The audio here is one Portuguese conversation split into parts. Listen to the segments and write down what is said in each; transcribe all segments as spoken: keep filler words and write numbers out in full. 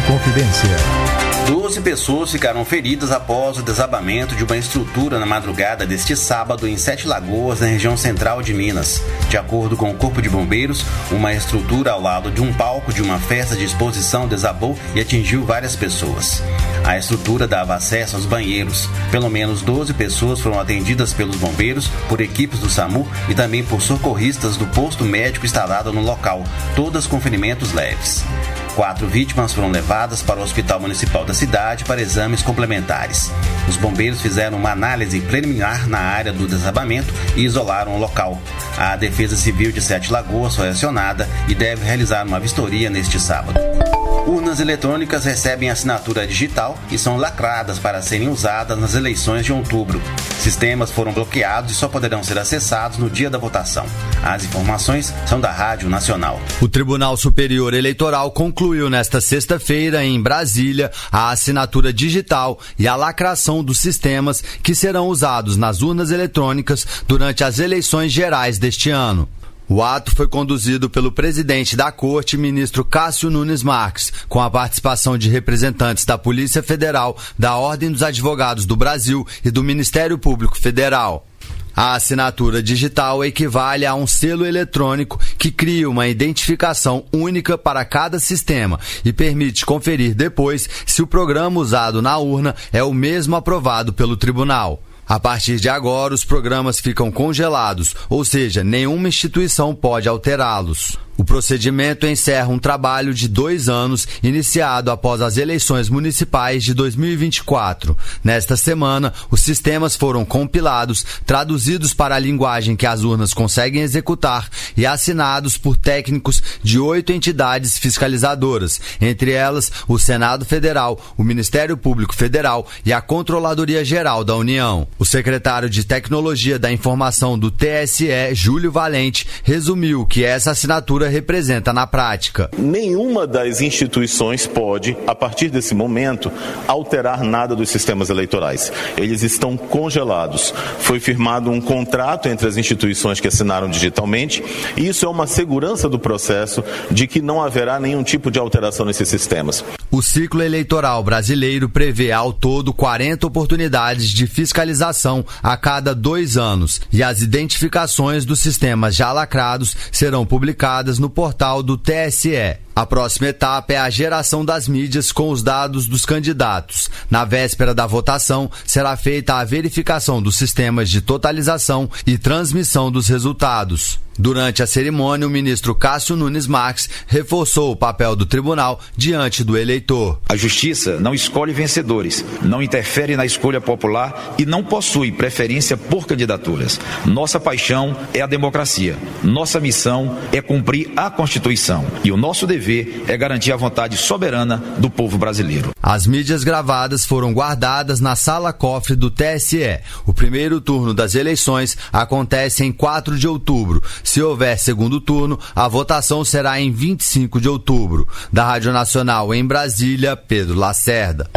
Inconfidência. doze pessoas ficaram feridas após o desabamento de uma estrutura na madrugada deste sábado em Sete Lagoas, na região central de Minas. De acordo com o Corpo de Bombeiros, uma estrutura ao lado de um palco de uma festa de exposição desabou e atingiu várias pessoas. A estrutura dava acesso aos banheiros. Pelo menos doze pessoas foram atendidas pelos bombeiros, por equipes do SAMU e também por socorristas do posto médico instalado no local, todas com ferimentos leves. Quatro vítimas foram levadas para o Hospital Municipal da cidade para exames complementares. Os bombeiros fizeram uma análise preliminar na área do desabamento e isolaram o local. A Defesa Civil de Sete Lagoas foi acionada e deve realizar uma vistoria neste sábado. Urnas eletrônicas recebem assinatura digital e são lacradas para serem usadas nas eleições de outubro. Sistemas foram bloqueados e só poderão ser acessados no dia da votação. As informações são da Rádio Nacional. O Tribunal Superior Eleitoral concluiu nesta sexta-feira, em Brasília, a assinatura digital e a lacração dos sistemas que serão usados nas urnas eletrônicas durante as eleições gerais deste ano. O ato foi conduzido pelo presidente da Corte, ministro Cássio Nunes Marques, com a participação de representantes da Polícia Federal, da Ordem dos Advogados do Brasil e do Ministério Público Federal. A assinatura digital equivale a um selo eletrônico que cria uma identificação única para cada sistema e permite conferir depois se o programa usado na urna é o mesmo aprovado pelo tribunal. A partir de agora, os programas ficam congelados, ou seja, nenhuma instituição pode alterá-los. O procedimento encerra um trabalho de dois anos, iniciado após as eleições municipais de dois mil e vinte e quatro. Nesta semana, os sistemas foram compilados, traduzidos para a linguagem que as urnas conseguem executar e assinados por técnicos de oito entidades fiscalizadoras, entre elas o Senado Federal, o Ministério Público Federal e a Controladoria Geral da União. O secretário de Tecnologia da Informação do T S E, Júlio Valente, resumiu que essa assinatura representa na prática. Nenhuma das instituições pode, a partir desse momento, alterar nada dos sistemas eleitorais. Eles estão congelados. Foi firmado um contrato entre as instituições que assinaram digitalmente e isso é uma segurança do processo de que não haverá nenhum tipo de alteração nesses sistemas. O ciclo eleitoral brasileiro prevê ao todo quarenta oportunidades de fiscalização a cada dois anos e as identificações dos sistemas já lacrados serão publicadas no portal do T S E. A próxima etapa é a geração das mídias com os dados dos candidatos. Na véspera da votação, será feita a verificação dos sistemas de totalização e transmissão dos resultados. Durante a cerimônia, o ministro Cássio Nunes Marques reforçou o papel do tribunal diante do eleitor. A justiça não escolhe vencedores, não interfere na escolha popular e não possui preferência por candidaturas. Nossa paixão é a democracia. Nossa missão é cumprir a Constituição. E o nosso dever é garantir a vontade soberana do povo brasileiro. As mídias gravadas foram guardadas na sala cofre do T S E. O primeiro turno das eleições acontece em quatro de outubro. Se houver segundo turno, a votação será em vinte e cinco de outubro. Da Rádio Nacional em Brasília, Pedro Lacerda.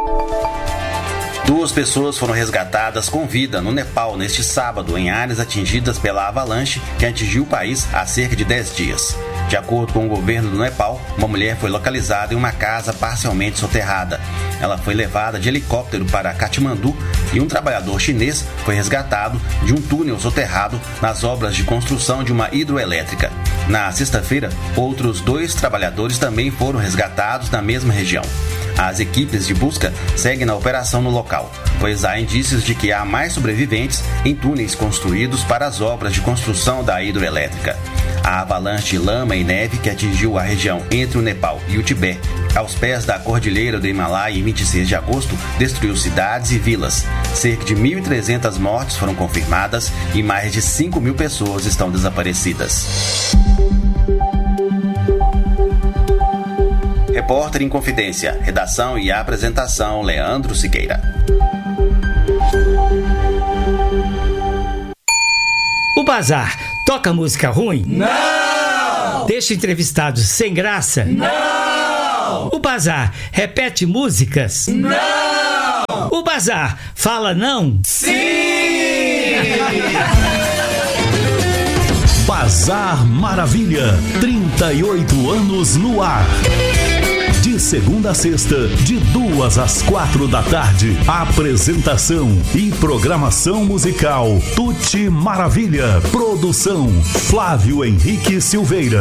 Duas pessoas foram resgatadas com vida no Nepal neste sábado, em áreas atingidas pela avalanche que atingiu o país há cerca de dez dias. De acordo com o governo do Nepal, uma mulher foi localizada em uma casa parcialmente soterrada. Ela foi levada de helicóptero para Katmandu e um trabalhador chinês foi resgatado de um túnel soterrado nas obras de construção de uma hidroelétrica. Na sexta-feira, outros dois trabalhadores também foram resgatados na mesma região. As equipes de busca seguem na operação no local, pois há indícios de que há mais sobreviventes em túneis construídos para as obras de construção da hidroelétrica. A avalanche de lama e neve que atingiu a região entre o Nepal e o Tibete, aos pés da Cordilheira do Himalaia em vinte e seis de agosto, destruiu cidades e vilas. Cerca de mil e trezentas mortes foram confirmadas e mais de cinco mil pessoas estão desaparecidas. Repórter em Confidência, redação e apresentação Leandro Siqueira. O Bazar toca música ruim? Não! Deixa entrevistados sem graça? Não! O Bazar repete músicas? Não! O Bazar fala não? Sim! Bazar Maravilha, trinta e oito anos no ar. De segunda a sexta, de duas às quatro da tarde. Apresentação e programação musical Tuti Maravilha. Produção Flávio Henrique Silveira.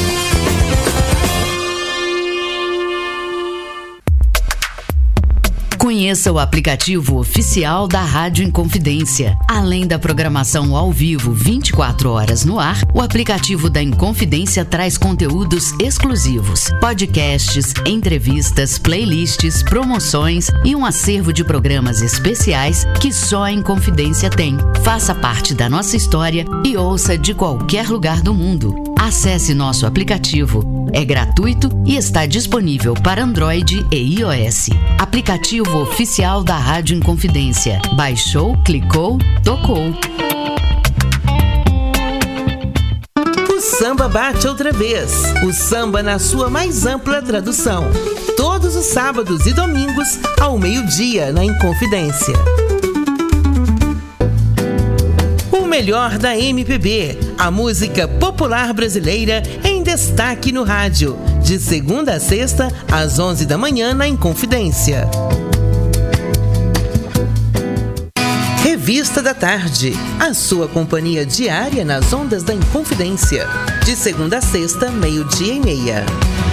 Conheça o aplicativo oficial da Rádio Inconfidência. Além da programação ao vivo vinte e quatro horas no ar, o aplicativo da Inconfidência traz conteúdos exclusivos, podcasts, entrevistas, playlists, promoções e um acervo de programas especiais que só a Inconfidência tem. Faça parte da nossa história e ouça de qualquer lugar do mundo. Acesse nosso aplicativo. É gratuito e está disponível para Android e iOS. Aplicativo oficial da Rádio Inconfidência. Baixou, clicou, tocou. O samba bate outra vez. O samba na sua mais ampla tradução. Todos os sábados e domingos, ao meio-dia, na Inconfidência. O melhor da M P B, a música popular brasileira em destaque no rádio, de segunda a sexta, às onze da manhã, na Inconfidência. Revista da Tarde, a sua companhia diária nas ondas da Inconfidência, de segunda a sexta, meio-dia e meia.